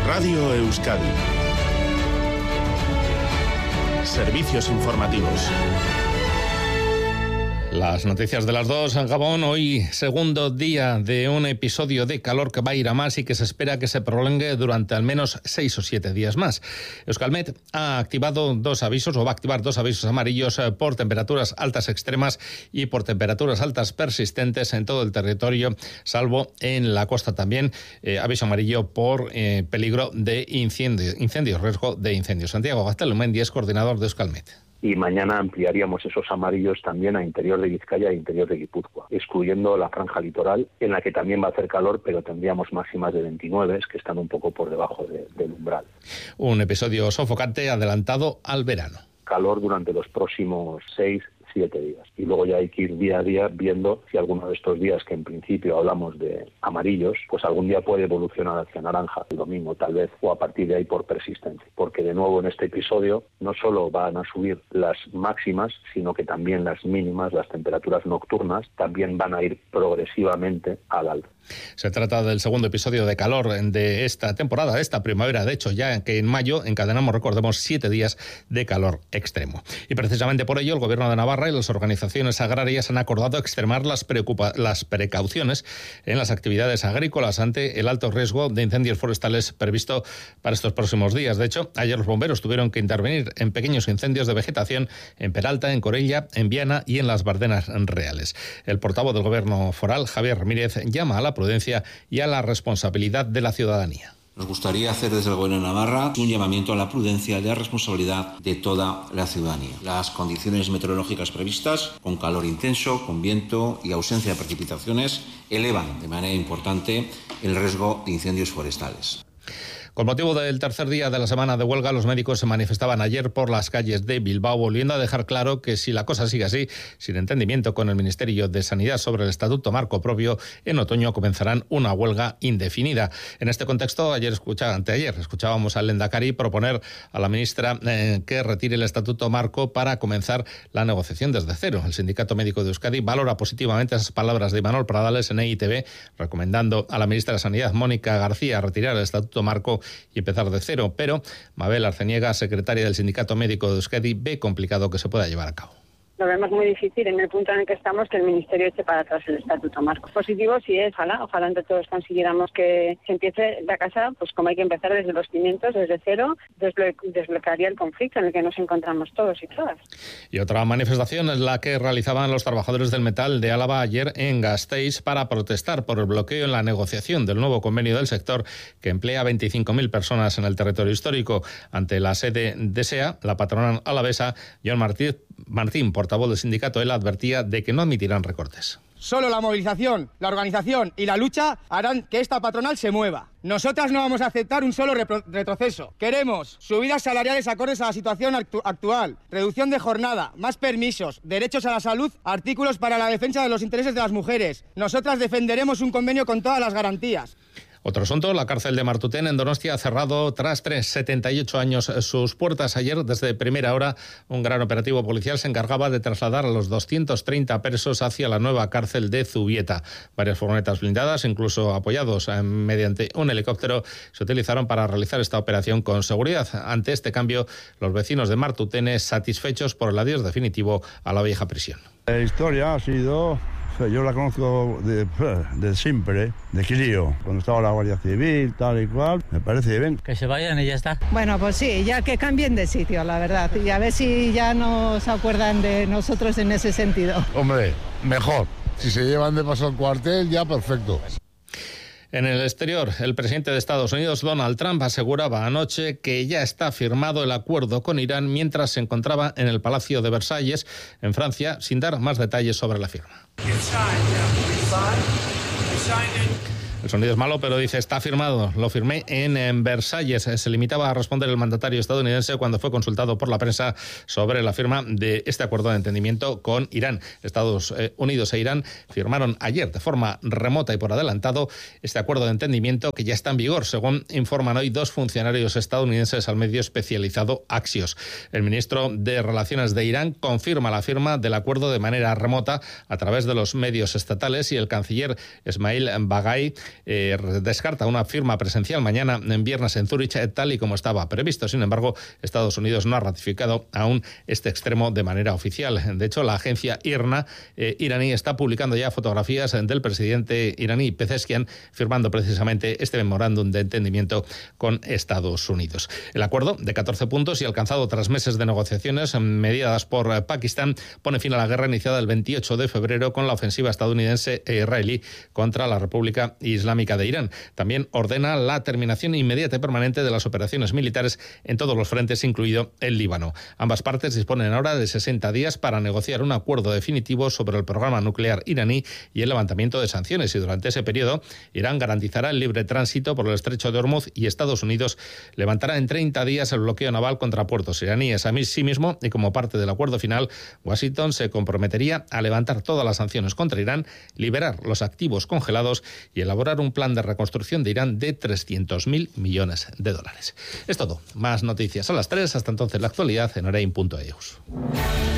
Radio Euskadi. Servicios informativos. Las noticias de las 2 en Gabón. Hoy, segundo día de un episodio de calor que va a ir a más y que se espera que se prolongue durante al menos 6 o 7 días más. Euskalmet ha activado dos avisos, o va a activar dos avisos amarillos por temperaturas altas extremas y por temperaturas altas persistentes en todo el territorio, salvo en la costa también. Aviso amarillo por peligro de incendios, riesgo de incendios. Santiago Gaztelumendi es coordinador de Euskalmet. Y mañana ampliaríamos esos amarillos también a interior de Vizcaya e interior de Guipúzcoa, excluyendo la franja litoral, en la que también va a hacer calor, pero tendríamos máximas de 29, que están un poco por debajo del umbral. Un episodio sofocante adelantado al verano. Calor durante los próximos 6-7 días. Y luego ya hay que ir día a día viendo si alguno de estos días, que en principio hablamos de amarillos, pues algún día puede evolucionar hacia naranja, el domingo tal vez, o a partir de ahí por persistencia. Porque de nuevo en este episodio no solo van a subir las máximas, sino que también las mínimas, las temperaturas nocturnas, también van a ir progresivamente al alza. Se trata del segundo episodio de calor de esta temporada, de esta primavera. De hecho, ya que en mayo encadenamos, recordemos, 7 días de calor extremo. Y precisamente por ello, el Gobierno de Navarra y las organizaciones agrarias han acordado extremar las precauciones en las actividades agrícolas ante el alto riesgo de incendios forestales previsto para estos próximos días. De hecho, ayer los bomberos tuvieron que intervenir en pequeños incendios de vegetación en Peralta, en Corella, en Viana y en las Bardenas Reales. El portavoz del Gobierno foral, Javier Ramírez, llama a la prudencia y a la responsabilidad de la ciudadanía. Nos gustaría hacer desde el Gobierno de Navarra un llamamiento a la prudencia y a la responsabilidad de toda la ciudadanía. Las condiciones meteorológicas previstas, con calor intenso, con viento y ausencia de precipitaciones, elevan de manera importante el riesgo de incendios forestales. Con motivo del tercer día de la semana de huelga, los médicos se manifestaban ayer por las calles de Bilbao, volviendo a dejar claro que si la cosa sigue así, sin entendimiento con el Ministerio de Sanidad sobre el Estatuto Marco propio, en otoño comenzarán una huelga indefinida. En este contexto, anteayer escuchábamos al Lehendakari proponer a la ministra que retire el Estatuto Marco para comenzar la negociación desde cero. El Sindicato Médico de Euskadi valora positivamente esas palabras de Imanol Pradales en EITV, recomendando a la ministra de Sanidad, Mónica García, retirar el Estatuto Marco y empezar de cero, pero Mabel Arceniega, secretaria del Sindicato Médico de Euskadi, ve complicado que se pueda llevar a cabo. Lo vemos muy difícil en el punto en el que estamos que el Ministerio eche para atrás el Estatuto Marco. Positivo sí es, ojalá entre todos consiguiéramos que se empiece la casa, pues como hay que empezar desde los cimientos, desde cero, desbloquearía el conflicto en el que nos encontramos todos y todas. Y otra manifestación es la que realizaban los trabajadores del metal de Álava ayer en Gasteiz para protestar por el bloqueo en la negociación del nuevo convenio del sector que emplea a 25.000 personas en el territorio histórico. Ante la sede de SEA, la patronal alavesa, Jon Martín, portavoz del sindicato, él advertía de que no admitirán recortes. Solo la movilización, la organización y la lucha harán que esta patronal se mueva. Nosotras no vamos a aceptar un solo retroceso. Queremos subidas salariales acordes a la situación actual, reducción de jornada, más permisos, derechos a la salud, artículos para la defensa de los intereses de las mujeres. Nosotras defenderemos un convenio con todas las garantías. Otro asunto, la cárcel de Martutén en Donostia ha cerrado tras 78 años sus puertas. Ayer, desde primera hora, un gran operativo policial se encargaba de trasladar a los 230 presos hacia la nueva cárcel de Zubieta. Varias furgonetas blindadas, incluso apoyados mediante un helicóptero, se utilizaron para realizar esta operación con seguridad. Ante este cambio, los vecinos de Martutén satisfechos por el adiós definitivo a la vieja prisión. La historia ha sido... Yo la conozco de siempre, de crío, cuando estaba la Guardia Civil, tal y cual, me parece bien. Que se vayan y ya está. Bueno, pues sí, ya que cambien de sitio, la verdad, y a ver si ya no se acuerdan de nosotros en ese sentido. Hombre, mejor, si se llevan de paso al cuartel, ya perfecto. En el exterior, el presidente de Estados Unidos, Donald Trump, aseguraba anoche que ya está firmado el acuerdo con Irán mientras se encontraba en el Palacio de Versalles, en Francia, sin dar más detalles sobre la firma. El sonido es malo, pero dice, está firmado. Lo firmé en Versalles. Se limitaba a responder el mandatario estadounidense cuando fue consultado por la prensa sobre la firma de este acuerdo de entendimiento con Irán. Estados Unidos e Irán firmaron ayer de forma remota y por adelantado este acuerdo de entendimiento que ya está en vigor, según informan hoy dos funcionarios estadounidenses al medio especializado Axios. El ministro de Relaciones de Irán confirma la firma del acuerdo de manera remota a través de los medios estatales y el canciller Esmail Baghai descarta una firma presencial mañana en viernes en Zúrich, tal y como estaba previsto. Sin embargo, Estados Unidos no ha ratificado aún este extremo de manera oficial. De hecho, la agencia IRNA iraní está publicando ya fotografías del presidente iraní Pezeshkian firmando precisamente este memorándum de entendimiento con Estados Unidos. El acuerdo de 14 puntos y alcanzado tras meses de negociaciones mediadas por Pakistán pone fin a la guerra iniciada el 28 de febrero con la ofensiva estadounidense e israelí contra la República Islámica de Irán. También ordena la terminación inmediata y permanente de las operaciones militares en todos los frentes, incluido el Líbano. Ambas partes disponen ahora de 60 días para negociar un acuerdo definitivo sobre el programa nuclear iraní y el levantamiento de sanciones, y durante ese periodo Irán garantizará el libre tránsito por el estrecho de Hormuz y Estados Unidos levantará en 30 días el bloqueo naval contra puertos iraníes. Asimismo, y como parte del acuerdo final, Washington se comprometería a levantar todas las sanciones contra Irán, liberar los activos congelados y elaborar un plan de reconstrucción de Irán de 300.000 millones de dólares. Es todo. Más noticias a las 3. Hasta entonces, la actualidad en Orein.eus.